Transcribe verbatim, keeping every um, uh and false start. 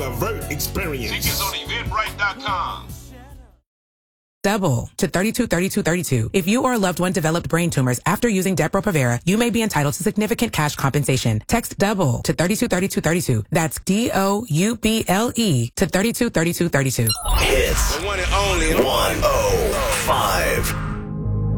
Vert experience. Tickets on eventbrite dot com. Double to thirty-two thirty-two thirty-two. If you or a loved one developed brain tumors after using Depo-Provera, you may be entitled to significant cash compensation. Text double to thirty-two thirty-two thirty-two. That's D O U B L E to thirty-two thirty-two thirty-two. Hits. The one and only one oh five.